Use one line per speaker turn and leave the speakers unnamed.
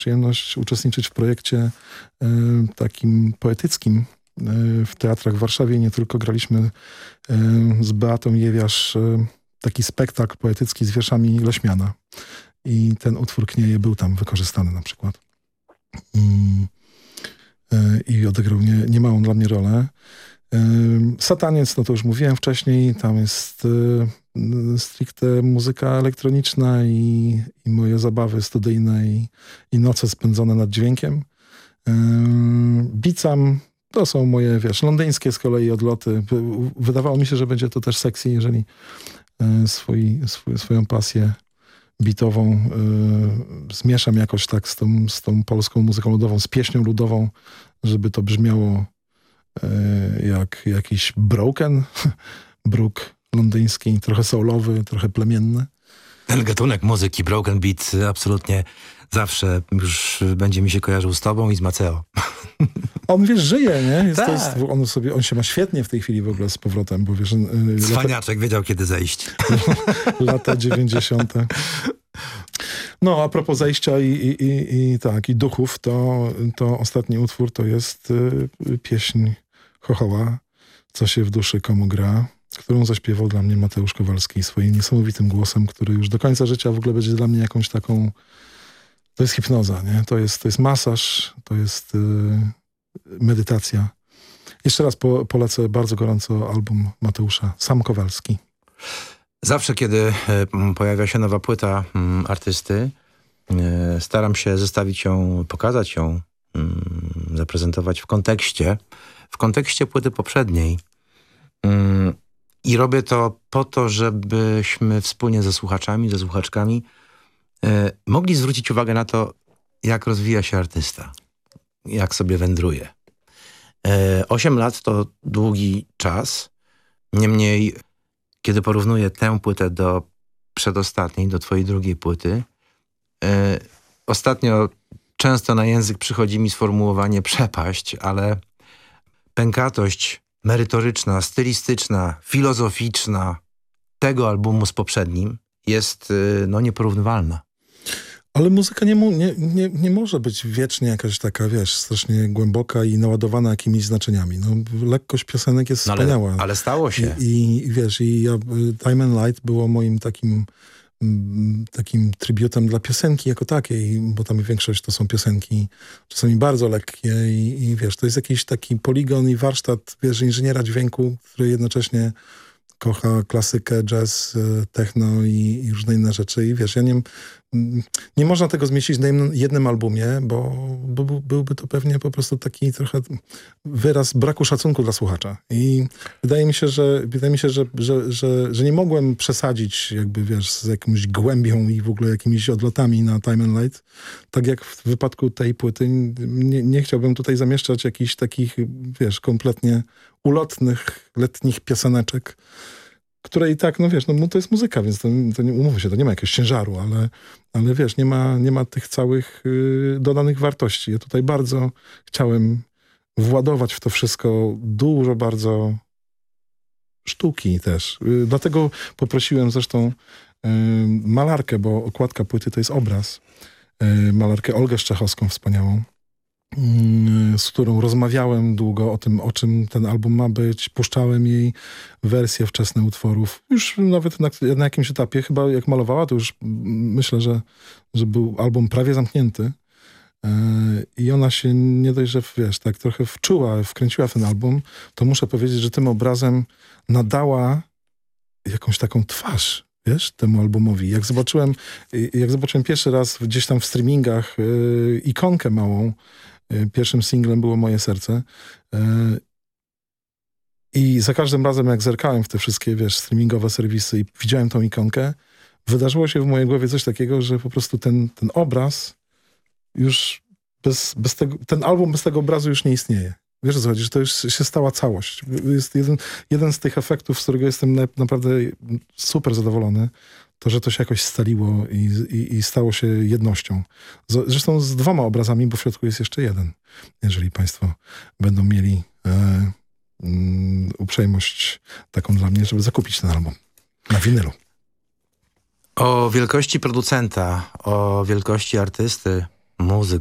przyjemność uczestniczyć w projekcie takim poetyckim w teatrach w Warszawie. Nie tylko graliśmy z Beatą Jewiasz taki spektakl poetycki z wierszami Leśmiana. I ten utwór Knieje był tam wykorzystany na przykład. I odegrał niemałą dla mnie rolę. Sataniec, no to już mówiłem wcześniej, tam jest stricte muzyka elektroniczna i moje zabawy studyjne i noce spędzone nad dźwiękiem. Bicam, to są moje, londyńskie z kolei odloty. Wydawało mi się, że będzie to też sexy, jeżeli swoją pasję bitową zmieszam jakoś tak z tą polską muzyką ludową, z pieśnią ludową, żeby to brzmiało jak jakiś broken, bruk londyński, trochę soulowy, trochę plemienny.
Ten gatunek muzyki, broken beat, absolutnie zawsze już będzie mi się kojarzył z tobą i z Maceo.
On, żyje, nie?
Tak.
On się ma świetnie w tej chwili w ogóle z powrotem, bo
Cwaniaczek wiedział, kiedy zejść.
Lata 90. No, a propos zejścia i duchów, to ostatni utwór to jest pieśń Chochoła, Co się w duszy komu gra, którą zaśpiewał dla mnie Mateusz Kowalski swoim niesamowitym głosem, który już do końca życia w ogóle będzie dla mnie jakąś taką... To jest hipnoza, nie? To jest masaż, to jest medytacja. Jeszcze raz polecę bardzo gorąco album Mateusza, Sam Kowalski.
Zawsze, kiedy pojawia się nowa płyta artysty, staram się zestawić ją, pokazać ją, zaprezentować w kontekście płyty poprzedniej. I robię to po to, żebyśmy wspólnie ze słuchaczami, ze słuchaczkami mogli zwrócić uwagę na to, jak rozwija się artysta, jak sobie wędruje. 8 lat to długi czas, niemniej kiedy porównuję tę płytę do przedostatniej, do twojej drugiej płyty, ostatnio często na język przychodzi mi sformułowanie przepaść, ale pękatość merytoryczna, stylistyczna, filozoficzna tego albumu z poprzednim jest nieporównywalna.
Ale muzyka nie może być wiecznie jakaś taka, strasznie głęboka i naładowana jakimiś znaczeniami. No, lekkość piosenek jest wspaniała.
Ale stało się.
Time and Light było moim takim trybutem dla piosenki jako takiej, bo tam większość to są piosenki czasami bardzo lekkie i to jest jakiś taki poligon i warsztat, inżyniera dźwięku, który jednocześnie kocha klasykę, jazz, techno i różne inne rzeczy. I nie można tego zmieścić na jednym albumie, bo byłby to pewnie po prostu taki trochę wyraz braku szacunku dla słuchacza. I wydaje mi się, że nie mogłem przesadzić z jakąś głębią i w ogóle jakimiś odlotami na Time and Light. Tak jak w wypadku tej płyty nie chciałbym tutaj zamieszczać jakichś takich, kompletnie ulotnych, letnich pioseneczek, które i tak, to jest muzyka, więc to nie, umówmy się, to nie ma jakiegoś ciężaru, ale nie ma tych całych dodanych wartości. Ja tutaj bardzo chciałem władować w to wszystko dużo bardzo sztuki też. Dlatego poprosiłem zresztą malarkę, bo okładka płyty to jest obraz. Malarkę Olgę Szczechowską wspaniałą, z którą rozmawiałem długo o tym, o czym ten album ma być. Puszczałem jej wersje wczesne utworów. Już nawet na jakimś etapie, chyba jak malowała, to już myślę, że był album prawie zamknięty. I ona się nie dość, że tak trochę wkręciła w ten album, to muszę powiedzieć, że tym obrazem nadała jakąś taką twarz, temu albumowi. Jak zobaczyłem pierwszy raz gdzieś tam w streamingach ikonkę małą, pierwszym singlem było Moje serce. I za każdym razem, jak zerkałem w te wszystkie, streamingowe serwisy i widziałem tą ikonkę, wydarzyło się w mojej głowie coś takiego, że po prostu ten obraz już bez tego, ten album bez tego obrazu już nie istnieje. Wiesz, o co chodzi, że to już się stała całość. Jest jeden z tych efektów, z którego jestem naprawdę super zadowolony, to, że to się jakoś scaliło i stało się jednością. Zresztą z 2 obrazami, bo w środku jest jeszcze jeden. Jeżeli państwo będą mieli uprzejmość taką dla mnie, żeby zakupić ten album na winylu.
O wielkości producenta, o wielkości artysty muzyk